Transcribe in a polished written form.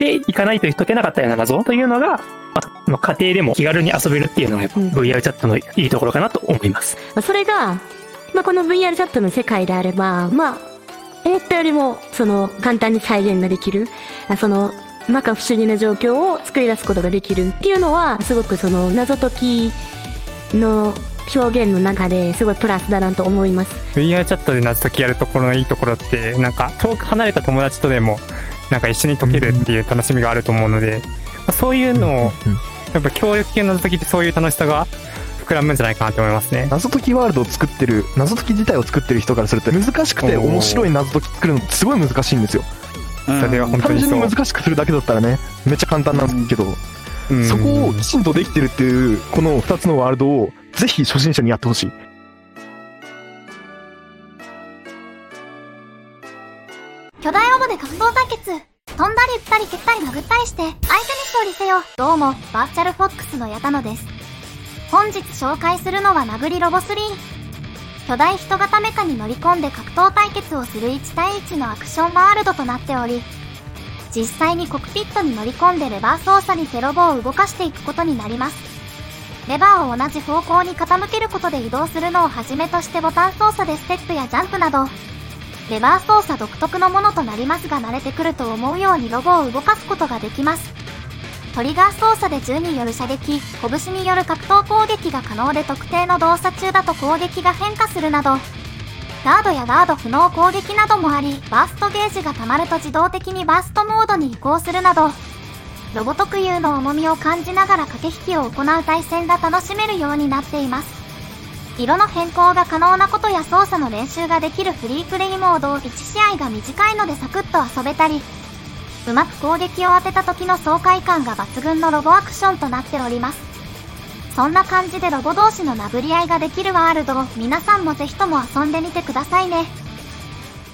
ていかないと解けなかったような謎というのが、家庭でも気軽に遊べるっていうのが、VR チャットのいいところかなと思います。 それが、この VR チャットの世界であれば、思ったよりも、簡単に再現ができる、摩訶不思議な状況を作り出すことができるっていうのは、すごく謎解きの表現の中ですごいプラスだなと思います。 VR チャットで謎解きやるところのいいところって、遠く離れた友達とでも、一緒に解けるっていう楽しみがあると思うので、そういうのを、やっぱ協力系の謎解きってそういう楽しさが膨らむんじゃないかなと思いますね。 謎解きワールドを作ってる、謎解き自体を作ってる人からすると難しくて面白い謎解き作るのってすごい難しいんですよ。 それは本当にそう。 単純に難しくするだけだったらね、めっちゃ簡単なんですけど、そこをきちんとできてるっていう、この2つのワールドをぜひ初心者にやってほしい。 巨大ロボで格闘対決。飛んだり撃ったり蹴ったり殴ったりして相手に勝利せよ。どうも、バーチャルフォックスの矢田野です。本日紹介するのは殴りロボ3。巨大人型メカに乗り込んで格闘対決をする1対1のアクションワールドとなっており、実際にコックピットに乗り込んでレバー操作にてロボを動かしていくことになります。レバーを同じ方向に傾けることで移動するのをはじめとしてボタン操作でステップやジャンプなど、レバー操作独特のものとなりますが慣れてくると思うようにロボを動かすことができます。トリガー操作で銃による射撃、拳による格闘攻撃が可能で特定の動作中だと攻撃が変化するなど、ガードやガード不能攻撃などもあり、バーストゲージが溜まると自動的にバーストモードに移行するなど、ロボ特有の重みを感じながら駆け引きを行う対戦が楽しめるようになっています。色の変更が可能なことや操作の練習ができるフリープレイモード、1試合が短いのでサクッと遊べたり、うまく攻撃を当てた時の爽快感が抜群のロボアクションとなっております。そんな感じでロボ同士の殴り合いができるワールドを皆さんもぜひとも遊んでみてくださいね。